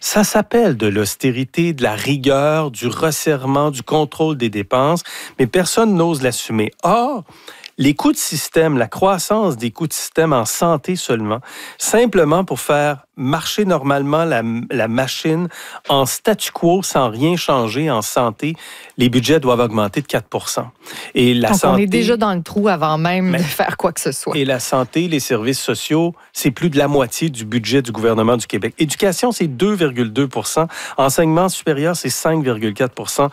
Ça s'appelle de l'austérité, de la rigueur, du resserrement, du contrôle des dépenses, mais personne n'ose l'assumer. Or, les coûts de système, la croissance des coûts de système en santé seulement, simplement pour faire marcher normalement la machine en statu quo sans rien changer en santé, les budgets doivent augmenter de 4 %. Et la Donc, santé, on est déjà dans le trou avant même de faire quoi que ce soit. Et la santé, les services sociaux, c'est plus de la moitié du budget du gouvernement du Québec. Éducation, c'est 2,2 %. Enseignement supérieur, c'est 5,4 %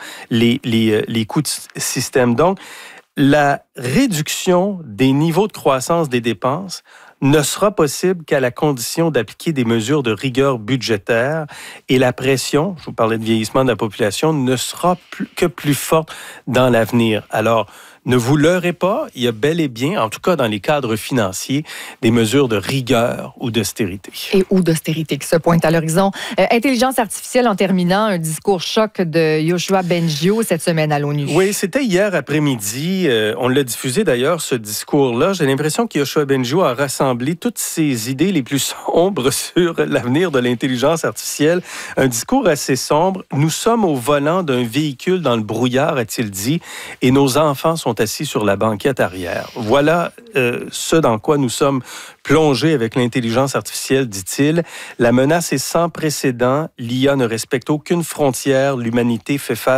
les coûts de système. Donc, la réduction des niveaux de croissance des dépenses ne sera possible qu'à la condition d'appliquer des mesures de rigueur budgétaire et la pression, je vous parlais de vieillissement de la population, ne sera que plus forte dans l'avenir. Alors, ne vous leurrez pas, il y a bel et bien, en tout cas dans les cadres financiers, des mesures de rigueur ou d'austérité. Et ou d'austérité qui se pointent à l'horizon. Intelligence artificielle en terminant, un discours choc de Yoshua Bengio cette semaine à l'ONU. Oui, c'était hier après-midi. On l'a diffusé d'ailleurs, ce discours-là. J'ai l'impression que Yoshua Bengio a rassemblé toutes ses idées les plus sombres sur l'avenir de l'intelligence artificielle. Un discours assez sombre. Nous sommes au volant d'un véhicule dans le brouillard, a-t-il dit, et nos enfants sont assis sur la banquette arrière. Voilà ce dans quoi nous sommes plongés avec l'intelligence artificielle, dit-il. La menace est sans précédent. L'IA ne respecte aucune frontière. L'humanité,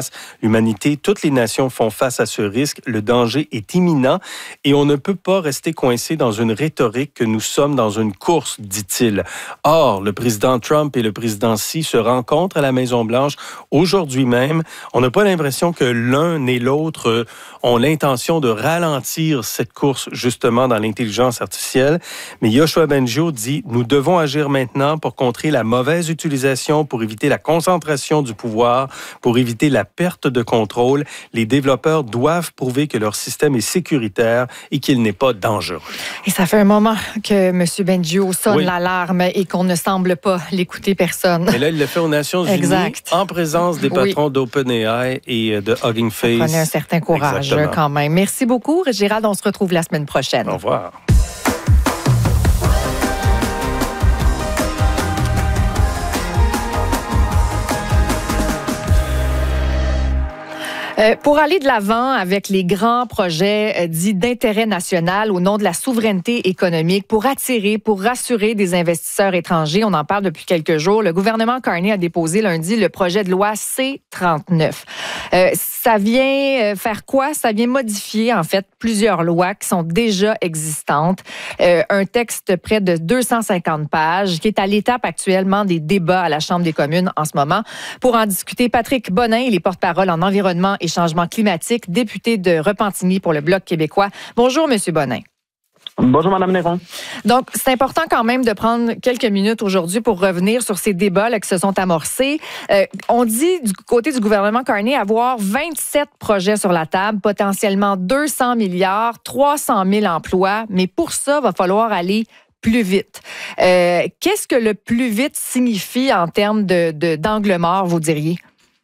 toutes les nations font face à ce risque. Le danger est imminent et on ne peut pas rester coincé dans une rhétorique que nous sommes dans une course, dit-il. Or, le président Trump et le président Xi se rencontrent à la Maison-Blanche aujourd'hui même. On n'a pas l'impression que l'un et l'autre ont l'intention de ralentir cette course justement dans l'intelligence artificielle. Mais Yoshua Bengio dit « Nous devons agir maintenant pour contrer la mauvaise utilisation, pour éviter la concentration du pouvoir, pour éviter la perte de contrôle. Les développeurs doivent prouver que leur système est sécuritaire et qu'il n'est pas dangereux. » Et ça fait un moment que M. Bengio sonne l'alarme et qu'on ne semble pas l'écouter personne. Et là, il l'a fait aux Nations Unies en présence des patrons d'OpenAI et de Hugging Face. Ça prenait un certain courage quand même. Merci beaucoup, Gérald. On se retrouve la semaine prochaine. Au revoir. Pour aller de l'avant avec les grands projets dits d'intérêt national au nom de la souveraineté économique, pour attirer, pour rassurer des investisseurs étrangers, on en parle depuis quelques jours, le gouvernement Carney a déposé lundi le projet de loi C-39. Ça vient faire quoi? Ça vient modifier, en fait, plusieurs lois qui sont déjà existantes. Un texte près de 250 pages qui est à l'étape actuellement des débats à la Chambre des communes en ce moment. Pour en discuter, Patrick Bonin, il est porte-parole en environnement et changement climatique, député de Repentigny pour le Bloc québécois. Bonjour, M. Bonin. Bonjour, Mme Néron. Donc, c'est important quand même de prendre quelques minutes aujourd'hui pour revenir sur ces débats là, qui se sont amorcés. On dit du côté du gouvernement Carney avoir 27 projets sur la table, potentiellement 200 milliards, 300 000 emplois, mais pour ça, il va falloir aller plus vite. Qu'est-ce que le plus vite signifie en termes d'angle mort, vous diriez?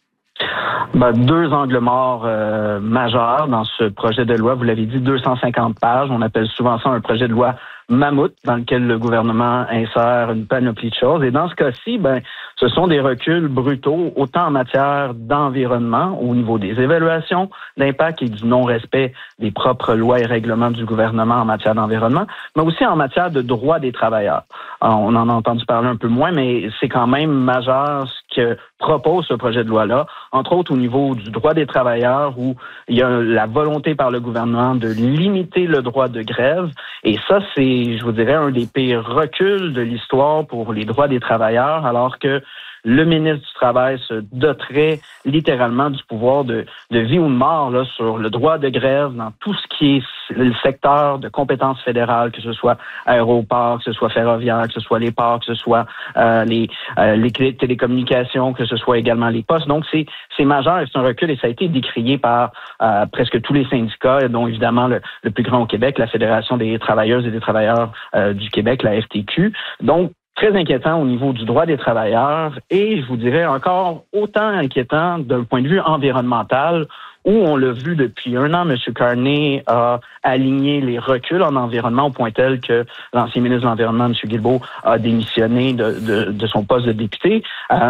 Deux angles morts majeurs dans ce projet de loi. Vous l'avez dit, 250 pages. On appelle souvent ça un projet de loi mammouth dans lequel le gouvernement insère une panoplie de choses. Et dans ce cas-ci, ce sont des reculs brutaux, autant en matière d'environnement, au niveau des évaluations d'impact et du non-respect des propres lois et règlements du gouvernement en matière d'environnement, mais aussi en matière de droits des travailleurs. Alors, on en a entendu parler un peu moins, mais c'est quand même majeur ce que propose ce projet de loi-là, entre autres au niveau du droit des travailleurs, où il y a la volonté par le gouvernement de limiter le droit de grève. Et ça, c'est, je vous dirais, un des pires reculs de l'histoire pour les droits des travailleurs, alors que le ministre du Travail se doterait littéralement du pouvoir de vie ou de mort là, sur le droit de grève dans tout ce qui est le secteur de compétences fédérales, que ce soit aéroports, que ce soit ferroviaire, que ce soit les ports, que ce soit les télécommunications, que ce soit également les postes. Donc, c'est majeur et c'est un recul et ça a été décrié par presque tous les syndicats, dont évidemment le plus grand au Québec, la Fédération des travailleuses et des travailleurs du Québec, la FTQ. Donc, très inquiétant au niveau du droit des travailleurs et, je vous dirais, encore autant inquiétant d'un point de vue environnemental où on l'a vu depuis un an, M. Carney a aligné les reculs en environnement au point tel que l'ancien ministre de l'Environnement, M. Guilbeault, a démissionné de son poste de député.